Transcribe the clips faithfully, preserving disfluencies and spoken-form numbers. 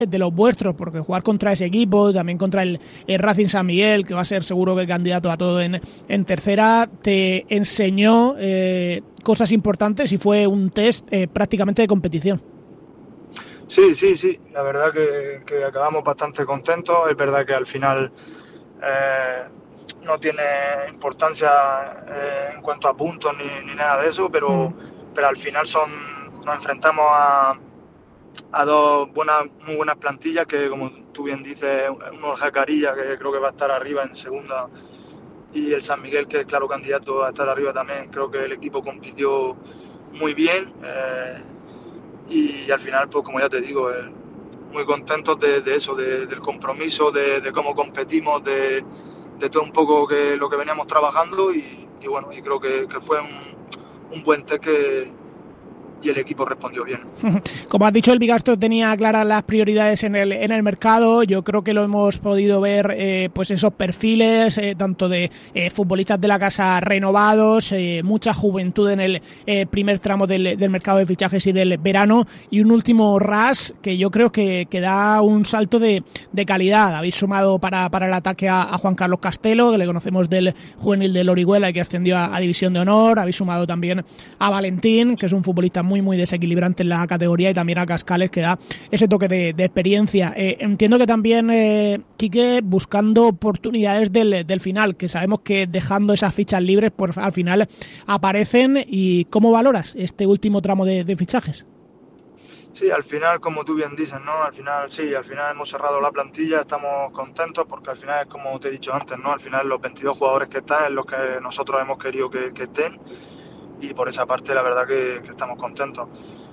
de los vuestros, porque jugar contra ese equipo, también contra el, el Racing San Miguel, que va a ser seguro que el candidato a todo en, en tercera, te enseñó eh, cosas importantes y fue un test eh, prácticamente de competición. Sí, sí, sí, la verdad que, que acabamos bastante contentos. Es verdad que al final eh, no tiene importancia eh, en cuanto a puntos ni, ni nada de eso, pero, mm. pero al final son nos enfrentamos a, a dos buenas, muy buenas plantillas que, como tú bien dices, uno el Jacarilla, que creo que va a estar arriba en segunda, y el San Miguel, que es claro candidato a estar arriba también. Creo que el equipo compitió muy bien. Eh, y al final, pues como ya te digo, eh, muy contentos de, de eso, de, del compromiso, de, de cómo competimos, de, de todo un poco que lo que veníamos trabajando y, y bueno, y creo que, que fue un, un buen test que, y el equipo respondió bien. Como has dicho, el Bigastro tenía claras las prioridades en el en el mercado. Yo creo que lo hemos podido ver, eh, pues esos perfiles, eh, tanto de eh, futbolistas de la casa renovados, eh, mucha juventud en el eh, primer tramo del, del mercado de fichajes y del verano, y un último ras que yo creo que, que da un salto de, de calidad. Habéis sumado para, para el ataque a, a Juan Carlos Castelo, que le conocemos del juvenil del Orihuela y que ascendió a, a División de Honor. Habéis sumado también a Valentín, que es un futbolista muy muy desequilibrante en la categoría, y también a Cascales, que da ese toque de, de experiencia. Eh, entiendo que también, eh, Quique, buscando oportunidades del, del final, que sabemos que dejando esas fichas libres, pues al final aparecen. ¿Y cómo valoras este último tramo de, de fichajes? Sí, al final, como tú bien dices, ¿no? Al final, sí, al final hemos cerrado la plantilla, estamos contentos porque al final es como te he dicho antes, ¿no? Al final los veintidós jugadores que están es los que nosotros hemos querido que, que estén, y por esa parte la verdad que, que estamos contentos.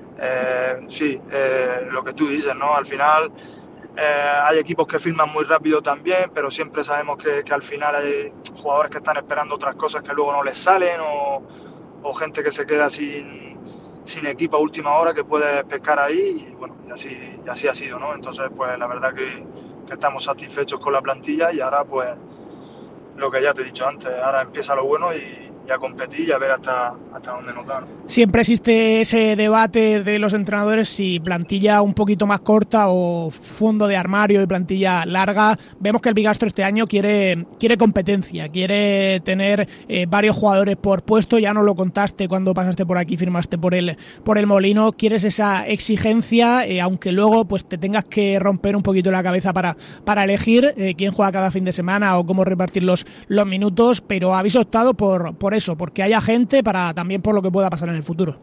Eh, sí, eh, lo que tú dices, ¿no? Al final eh, hay equipos que firman muy rápido también, pero siempre sabemos que, que al final hay jugadores que están esperando otras cosas que luego no les salen, o, o gente que se queda sin, sin equipo a última hora que puede pescar ahí, y bueno, y así, y así ha sido, ¿no? Entonces, pues la verdad que, que estamos satisfechos con la plantilla, y ahora pues lo que ya te he dicho antes, ahora empieza lo bueno y y a competir y a ver hasta, hasta dónde nos dan. Siempre existe ese debate de los entrenadores si plantilla un poquito más corta o fondo de armario y plantilla larga. Vemos que el Bigastro este año quiere, quiere competencia, quiere tener eh, varios jugadores por puesto. Ya no lo contaste cuando pasaste por aquí, firmaste por el, por el Molino. Quieres esa exigencia, eh, aunque luego pues te tengas que romper un poquito la cabeza para, para elegir eh, quién juega cada fin de semana o cómo repartir los, los minutos, pero habéis optado por, por eso, porque haya gente, para también por lo que pueda pasar en el futuro.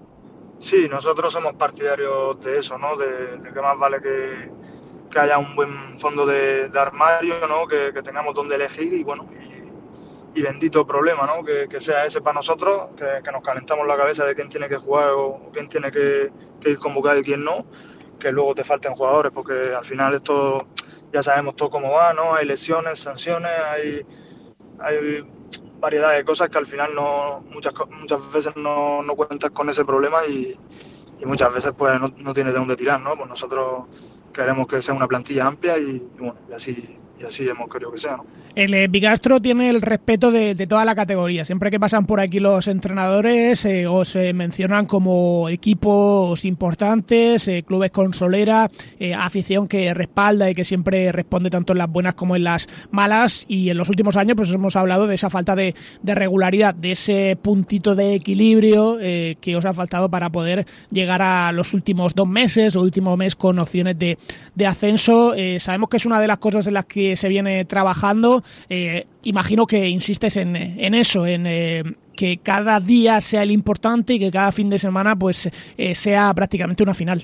Sí, nosotros somos partidarios de eso, ¿no? De, de que más vale que, que haya un buen fondo de, de armario, ¿no? Que, que tengamos donde elegir, y bueno, y, y bendito problema, ¿no? Que, que sea ese para nosotros, que, que nos calentamos la cabeza de quién tiene que jugar o quién tiene que, que ir convocado y quién no, que luego te falten jugadores, porque al final esto ya sabemos todo cómo va, ¿no? Hay lesiones, sanciones, hay... hay variedad de cosas que al final no muchas muchas veces no, no cuentas con ese problema, y, y muchas veces pues no, no tienes de dónde tirar, ¿no? Pues nosotros queremos que sea una plantilla amplia, y, y bueno, y así y así hemos querido que sea, ¿no? El eh, Bigastro tiene el respeto de, de toda la categoría. Siempre que pasan por aquí los entrenadores eh, os eh, mencionan como equipos importantes, eh, clubes con solera, eh, afición que respalda y que siempre responde tanto en las buenas como en las malas. Y en los últimos años pues hemos hablado de esa falta de, de regularidad, de ese puntito de equilibrio eh, que os ha faltado para poder llegar a los últimos dos meses o último mes con opciones de, de ascenso. Eh, sabemos que es una de las cosas en las que se viene trabajando. Eh, imagino que insistes en, en eso, en eh, que cada día sea el importante y que cada fin de semana pues eh, sea prácticamente una final.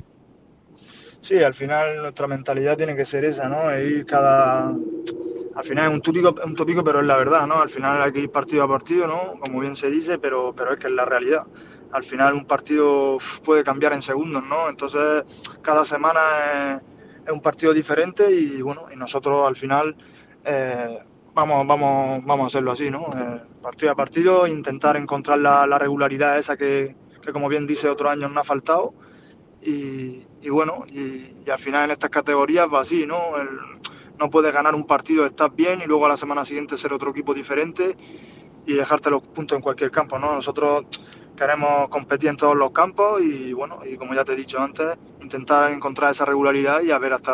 Sí, al final nuestra mentalidad tiene que ser esa, ¿no? Ir cada... Al final es un tópico, un tópico, pero es la verdad, ¿no? Al final hay que ir partido a partido, ¿no? Como bien se dice, pero, pero es que es la realidad. Al final un partido puede cambiar en segundos, ¿no? Entonces cada semana es, es un partido diferente, y bueno, y nosotros al final eh, vamos, vamos, vamos a hacerlo así, ¿no? Eh, partido a partido, intentar encontrar la, la regularidad esa que, que, como bien dice, otros años no ha faltado, y, y bueno, y, y al final en estas categorías va así, ¿no? El, no puedes ganar un partido, estás bien, y luego a la semana siguiente ser otro equipo diferente y dejarte los puntos en cualquier campo, ¿no? Nosotros queremos competir en todos los campos y bueno, y como ya te he dicho antes, intentar encontrar esa regularidad y a ver hasta